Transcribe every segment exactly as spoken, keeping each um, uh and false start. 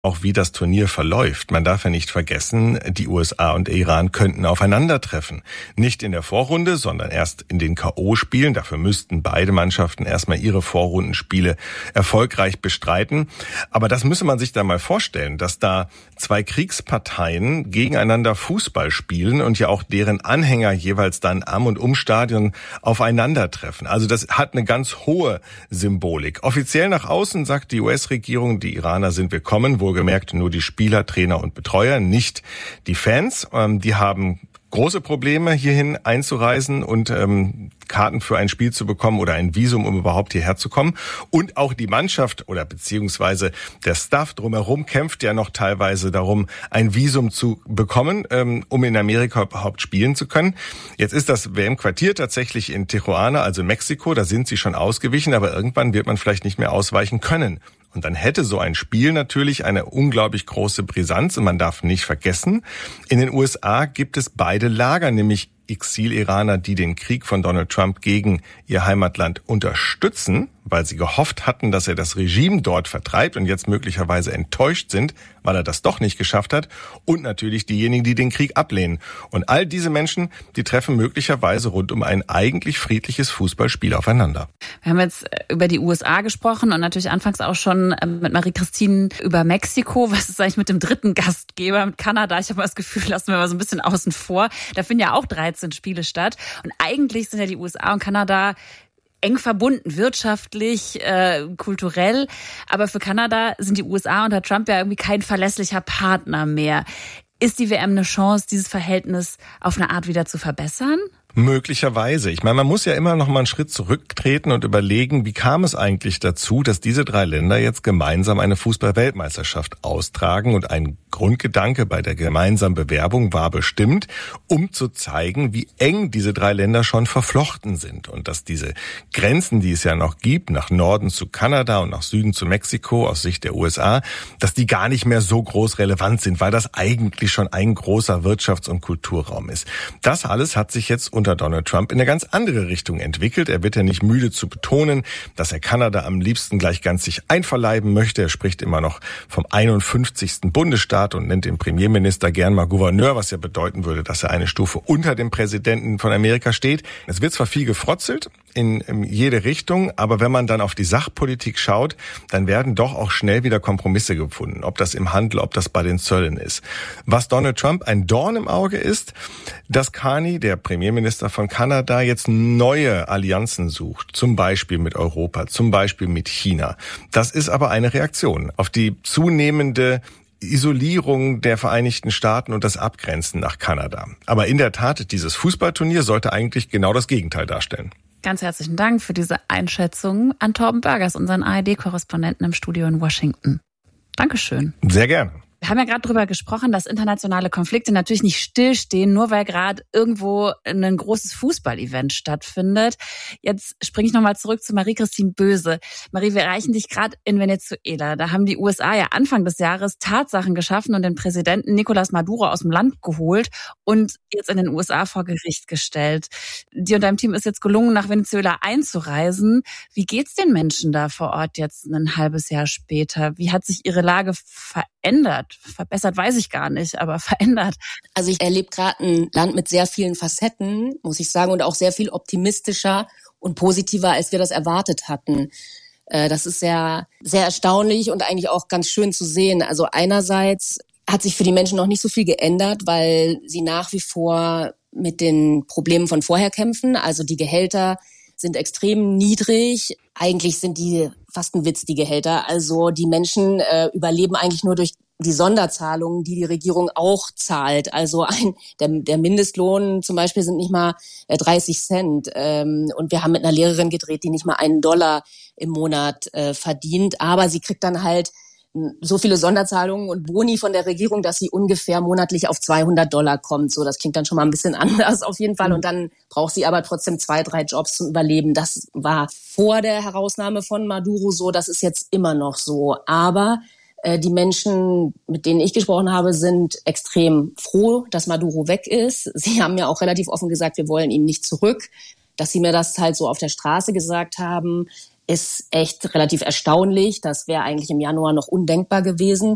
auch wie das Turnier verläuft. Man darf ja nicht vergessen, die U S A und Iran könnten aufeinandertreffen. Nicht in der Vorrunde, sondern erst in den K O-Spielen. Dafür müssten beide Mannschaften erstmal ihre Vorrundenspiele erfolgreich bestreiten. Aber das müsse man sich da mal vorstellen, dass da zwei Kriegsparteien gegeneinander Fußball spielen und ja auch deren Anhänger jeweils dann am und um Stadion aufeinandertreffen. Also das hat eine ganz hohe Symbolik. Offiziell nach außen sagt die U S-Regierung, die Iraner sind willkommen, wohlgemerkt nur die Spieler, Trainer und Betreuer, nicht die Fans. Die haben große Probleme, hierhin einzureisen und ähm, Karten für ein Spiel zu bekommen oder ein Visum, um überhaupt hierher zu kommen. Und auch die Mannschaft oder beziehungsweise der Staff drumherum kämpft ja noch teilweise darum, ein Visum zu bekommen, ähm, um in Amerika überhaupt spielen zu können. Jetzt ist das W M-Quartier tatsächlich in Tijuana, also Mexiko. Da sind sie schon ausgewichen, aber irgendwann wird man vielleicht nicht mehr ausweichen können. Und dann hätte so ein Spiel natürlich eine unglaublich große Brisanz. Und man darf nicht vergessen, in den U S A gibt es beide Lager, nämlich Exil-Iraner, die den Krieg von Donald Trump gegen ihr Heimatland unterstützen, weil sie gehofft hatten, dass er das Regime dort vertreibt und jetzt möglicherweise enttäuscht sind, weil er das doch nicht geschafft hat. Und natürlich diejenigen, die den Krieg ablehnen. Und all diese Menschen, die treffen möglicherweise rund um ein eigentlich friedliches Fußballspiel aufeinander. Wir haben jetzt über die U S A gesprochen und natürlich anfangs auch schon mit Marie-Christine über Mexiko. Was ist eigentlich mit dem dritten Gastgeber, mit Kanada? Ich habe das Gefühl, lassen wir mal so ein bisschen außen vor. Da finden ja auch dreizehn Spiele statt. Und eigentlich sind ja die U S A und Kanada eng verbunden, wirtschaftlich, äh, kulturell. Aber für Kanada sind die U S A unter Trump ja irgendwie kein verlässlicher Partner mehr. Ist die W M eine Chance, dieses Verhältnis auf eine Art wieder zu verbessern? Möglicherweise. Ich meine, man muss ja immer noch mal einen Schritt zurücktreten und überlegen, wie kam es eigentlich dazu, dass diese drei Länder jetzt gemeinsam eine Fußball-Weltmeisterschaft austragen. Und ein Grundgedanke bei der gemeinsamen Bewerbung war bestimmt, um zu zeigen, wie eng diese drei Länder schon verflochten sind. Und dass diese Grenzen, die es ja noch gibt, nach Norden zu Kanada und nach Süden zu Mexiko aus Sicht der U S A, dass die gar nicht mehr so groß relevant sind, weil das eigentlich schon ein großer Wirtschafts- und Kulturraum ist. Das alles hat sich jetzt unter Donald Trump in eine ganz andere Richtung entwickelt. Er wird ja nicht müde zu betonen, dass er Kanada am liebsten gleich ganz sich einverleiben möchte. Er spricht immer noch vom einundfünfzigsten Bundesstaat und nennt den Premierminister gern mal Gouverneur, was ja bedeuten würde, dass er eine Stufe unter dem Präsidenten von Amerika steht. Es wird zwar viel gefrotzelt in, in jede Richtung, aber wenn man dann auf die Sachpolitik schaut, dann werden doch auch schnell wieder Kompromisse gefunden, ob das im Handel, ob das bei den Zöllen ist. Was Donald Trump ein Dorn im Auge ist, dass Carney, der Premierminister von Kanada, jetzt neue Allianzen sucht, zum Beispiel mit Europa, zum Beispiel mit China. Das ist aber eine Reaktion auf die zunehmende Isolierung der Vereinigten Staaten und das Abgrenzen nach Kanada. Aber in der Tat, dieses Fußballturnier sollte eigentlich genau das Gegenteil darstellen. Ganz herzlichen Dank für diese Einschätzung an Torben Börgers, unseren A R D-Korrespondenten im Studio in Washington. Dankeschön. Sehr gerne. Wir haben ja gerade drüber gesprochen, dass internationale Konflikte natürlich nicht stillstehen, nur weil gerade irgendwo ein großes Fußballevent stattfindet. Jetzt springe ich nochmal zurück zu Marie-Christine Böse. Marie, wir erreichen dich gerade in Venezuela. Da haben die U S A ja Anfang des Jahres Tatsachen geschaffen und den Präsidenten Nicolás Maduro aus dem Land geholt und jetzt in den U S A vor Gericht gestellt. Dir und deinem Team ist jetzt gelungen, nach Venezuela einzureisen. Wie geht's den Menschen da vor Ort jetzt ein halbes Jahr später? Wie hat sich ihre Lage verändert? Verbessert weiß ich gar nicht, aber verändert. Also ich erlebe gerade ein Land mit sehr vielen Facetten, muss ich sagen, und auch sehr viel optimistischer und positiver, als wir das erwartet hatten. Das ist sehr, sehr erstaunlich und eigentlich auch ganz schön zu sehen. Also einerseits hat sich für die Menschen noch nicht so viel geändert, weil sie nach wie vor mit den Problemen von vorher kämpfen. Also die Gehälter sind extrem niedrig. Eigentlich sind die fast ein Witz, die Gehälter. Also die Menschen äh, überleben eigentlich nur durch die Sonderzahlungen, die die Regierung auch zahlt. Also ein, der, der Mindestlohn zum Beispiel sind nicht mal äh, dreißig Cent. Ähm, und wir haben mit einer Lehrerin gedreht, die nicht mal einen Dollar im Monat äh, verdient. Aber sie kriegt dann halt so viele Sonderzahlungen und Boni von der Regierung, dass sie ungefähr monatlich auf zweihundert Dollar kommt. So, das klingt dann schon mal ein bisschen anders auf jeden Fall. Und dann braucht sie aber trotzdem zwei, drei Jobs zum Überleben. Das war vor der Herausnahme von Maduro so. Das ist jetzt immer noch so. Aber äh, die Menschen, mit denen ich gesprochen habe, sind extrem froh, dass Maduro weg ist. Sie haben ja auch relativ offen gesagt, wir wollen ihn nicht zurück. Dass sie mir das halt so auf der Straße gesagt haben, ist echt relativ erstaunlich. Das wäre eigentlich im Januar noch undenkbar gewesen.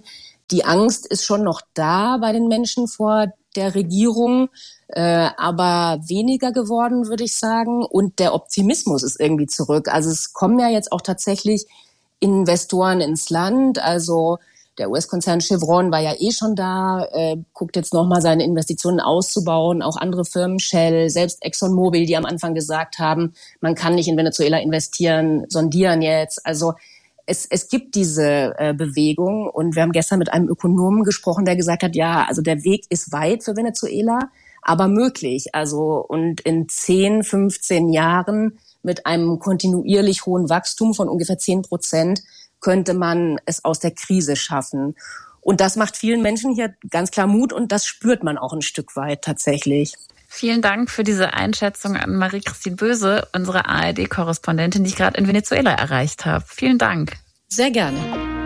Die Angst ist schon noch da bei den Menschen vor der Regierung, äh, aber weniger geworden, würde ich sagen. Und der Optimismus ist irgendwie zurück. Also es kommen ja jetzt auch tatsächlich Investoren ins Land. Also der U S-Konzern Chevron war ja eh schon da, äh, guckt jetzt nochmal seine Investitionen auszubauen. Auch andere Firmen, Shell, selbst ExxonMobil, die am Anfang gesagt haben, man kann nicht in Venezuela investieren, sondieren jetzt. Also Es, es gibt diese äh, Bewegung und wir haben gestern mit einem Ökonomen gesprochen, der gesagt hat, ja, also der Weg ist weit für Venezuela, aber möglich. Also und in zehn, fünfzehn Jahren mit einem kontinuierlich hohen Wachstum von ungefähr zehn Prozent könnte man es aus der Krise schaffen. Und das macht vielen Menschen hier ganz klar Mut und das spürt man auch ein Stück weit tatsächlich. Vielen Dank für diese Einschätzung an Marie-Christine Böse, unsere A R D-Korrespondentin, die ich gerade in Venezuela erreicht habe. Vielen Dank. Sehr gerne.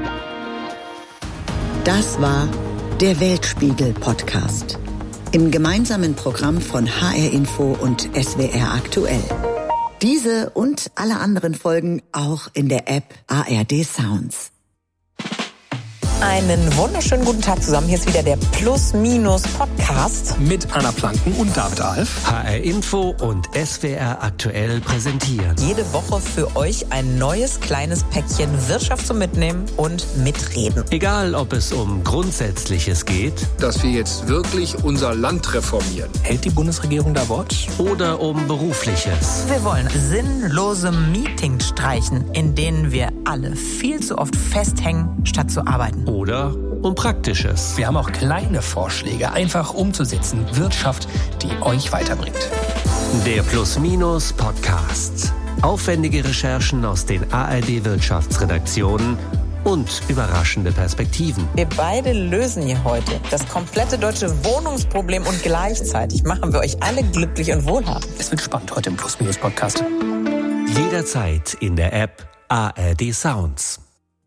Das war der Weltspiegel-Podcast. Im gemeinsamen Programm von H R Info und S W R Aktuell. Diese und alle anderen Folgen auch in der App A R D Sounds. Einen wunderschönen guten Tag zusammen. Hier ist wieder der Plus-Minus-Podcast. Mit Anna Planken und David Alf. H R Info und S W R Aktuell präsentieren. Jede Woche für euch ein neues kleines Päckchen Wirtschaft zum Mitnehmen und Mitreden. Egal, ob es um Grundsätzliches geht. Dass wir jetzt wirklich unser Land reformieren. Hält die Bundesregierung da Wort? Oder um Berufliches. Wir wollen sinnlose Meetings streichen, in denen wir alle viel zu oft festhängen, statt zu arbeiten. Oder um Praktisches. Wir haben auch kleine Vorschläge, einfach umzusetzen. Wirtschaft, die euch weiterbringt. Der Plus-Minus-Podcast. Aufwendige Recherchen aus den A R D-Wirtschaftsredaktionen und überraschende Perspektiven. Wir beide lösen hier heute das komplette deutsche Wohnungsproblem und gleichzeitig machen wir euch alle glücklich und wohlhabend. Es wird spannend heute im Plus-Minus-Podcast. Jederzeit in der App A R D Sounds.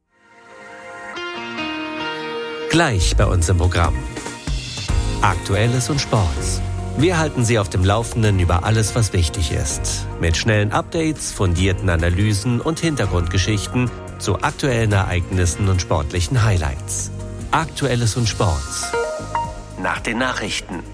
Gleich bei uns im Programm. Aktuelles und Sports. Wir halten Sie auf dem Laufenden über alles, was wichtig ist. Mit schnellen Updates, fundierten Analysen und Hintergrundgeschichten zu aktuellen Ereignissen und sportlichen Highlights. Aktuelles und Sports. Nach den Nachrichten.